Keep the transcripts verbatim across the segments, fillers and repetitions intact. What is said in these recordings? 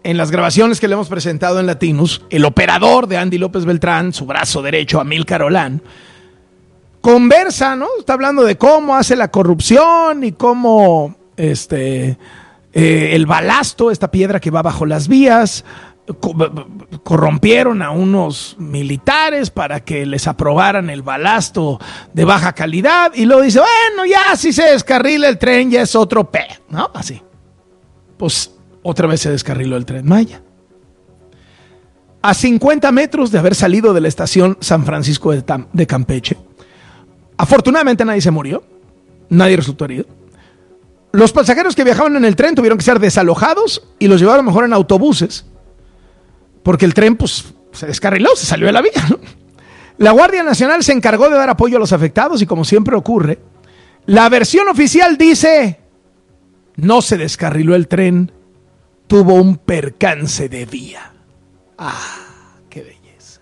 en las grabaciones que le hemos presentado en Latinos, el operador de Andy López Beltrán, su brazo derecho, Amílcar Olán, conversa, ¿no? Está hablando de cómo hace la corrupción y cómo este, eh, el balasto, esta piedra que va bajo las vías, co- corrompieron a unos militares para que les aprobaran el balasto de baja calidad, y luego dice, bueno, ya si se descarrila el tren ya es otro P, ¿no? Así. Pues otra vez se descarriló el Tren Maya. A cincuenta metros de haber salido de la estación San Francisco de, Tam- de Campeche, afortunadamente nadie se murió, nadie resultó herido. Los pasajeros que viajaban en el tren tuvieron que ser desalojados y los llevaron mejor en autobuses, porque el tren pues se descarriló, se salió de la vía, ¿no? La Guardia Nacional se encargó de dar apoyo a los afectados y, como siempre ocurre, la versión oficial dice: no se descarriló el tren, tuvo un percance de vía. Ah, qué belleza.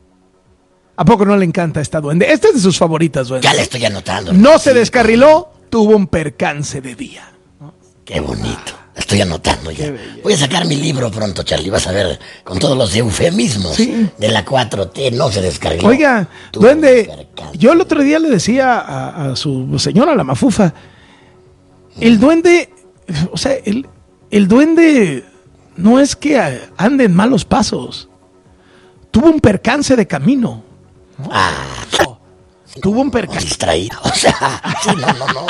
¿A poco no le encanta esta duende? Esta es de sus favoritas, duende. Ya le estoy anotando. No se descarriló, tuvo un percance de vía. Qué bonito. Estoy anotando ya. Voy a sacar mi libro pronto, Charlie. Vas a ver con todos los eufemismos sí. de la cuatro T. No se descarriló. Oiga, duende, yo el otro día le decía a, a su señora, la mafufa, el duende, o sea, el, el duende no es que ande en malos pasos. Tuvo un percance de camino. ¿No? Ah, oh, tuvo un percance. Distraído. O sea, sí, no, no, no.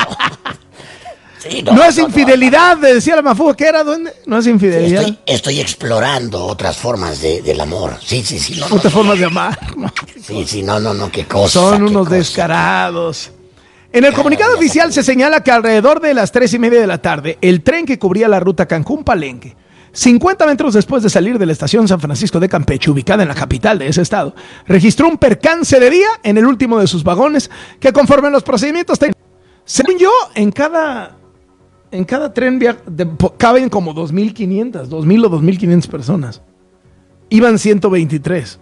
Sí, no, no es no, infidelidad, no, no. decía la mafufa. ¿Qué era, duende? No es infidelidad. Sí, estoy, estoy explorando otras formas de, del amor. Sí, sí, sí. No, otras no, formas no, de amar. No, sí, sí, no, no, no, qué cosa. Son unos cosa. descarados. En el comunicado oficial se señala que alrededor de las tres y media de la tarde, el tren que cubría la ruta Cancún-Palenque, cincuenta metros después de salir de la estación San Francisco de Campeche, ubicada en la capital de ese estado, registró un percance de vía en el último de sus vagones que, conforme a los procedimientos técnicos, según yo, en cada, en cada tren via- de, caben como dos mil quinientas, dos mil o dos mil quinientas personas. Iban ciento veintitrés.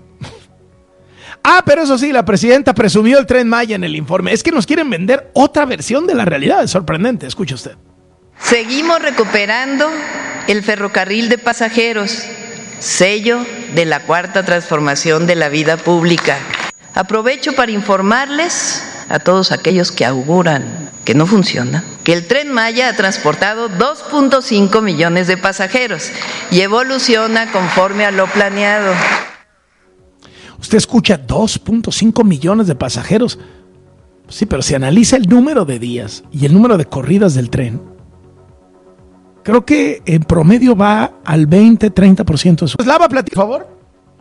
Ah, pero eso sí, la presidenta presumió el Tren Maya en el informe. Es que nos quieren vender otra versión de la realidad. Es sorprendente, escuche usted. Seguimos recuperando el ferrocarril de pasajeros, sello de la cuarta transformación de la vida pública. Aprovecho para informarles a todos aquellos que auguran que no funciona, que el Tren Maya ha transportado dos punto cinco millones de pasajeros y evoluciona conforme a lo planeado. Usted escucha dos punto cinco millones de pasajeros. Sí, pero si analiza el número de días y el número de corridas del tren, creo que en promedio va al veinte, treinta por ciento de su... Slava, platica, por favor.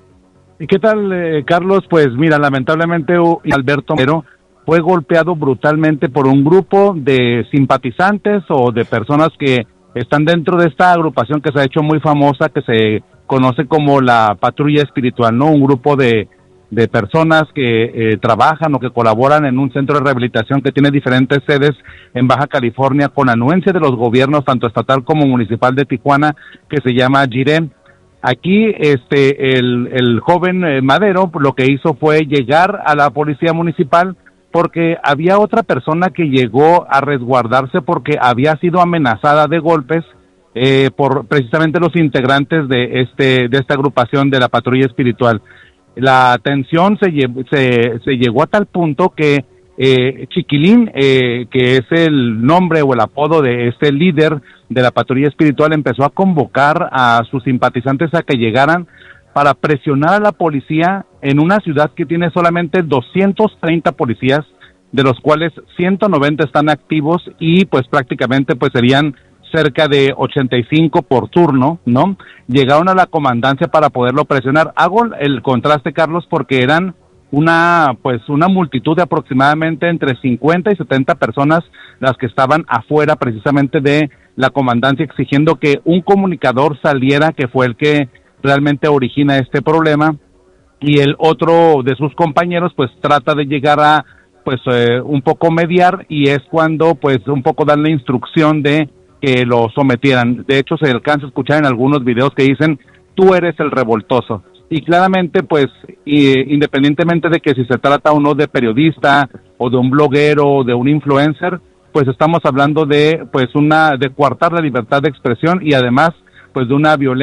¿Y qué tal, eh, Carlos? Pues mira, lamentablemente Alberto Mero fue golpeado brutalmente por un grupo de simpatizantes o de personas que están dentro de esta agrupación que se ha hecho muy famosa, que se conoce como la Patrulla Espiritual, ¿no? Un grupo de, de personas que eh, trabajan o que colaboran en un centro de rehabilitación que tiene diferentes sedes en Baja California, con anuencia de los gobiernos, tanto estatal como municipal de Tijuana, que se llama Jirem. Aquí, este, el, el joven eh, Madero lo que hizo fue llegar a la policía municipal porque había otra persona que llegó a resguardarse porque había sido amenazada de golpes eh, por precisamente los integrantes de este de esta agrupación de la Patrulla Espiritual. La tensión se, se, se llegó a tal punto que eh, Chiquilín, eh, que es el nombre o el apodo de este líder de la Patrulla Espiritual, empezó a convocar a sus simpatizantes a que llegaran para presionar a la policía en una ciudad que tiene solamente doscientos treinta policías, de los cuales ciento noventa están activos y pues prácticamente pues serían cerca de ochenta y cinco por turno, ¿no? Llegaron a la comandancia para poderlo presionar. Hago el contraste, Carlos, porque eran una pues una multitud de aproximadamente entre cincuenta y setenta personas las que estaban afuera precisamente de la comandancia exigiendo que un comunicador saliera, que fue el que realmente origina este problema, y el otro de sus compañeros pues trata de llegar a pues eh, un poco mediar, y es cuando pues un poco dan la instrucción de que lo sometieran. De hecho se alcanza a escuchar en algunos videos que dicen tú eres el revoltoso, y claramente pues y, independientemente de que si se trata o no de periodista o de un bloguero o de un influencer, pues estamos hablando de pues una de coartar la libertad de expresión y además pues de una violencia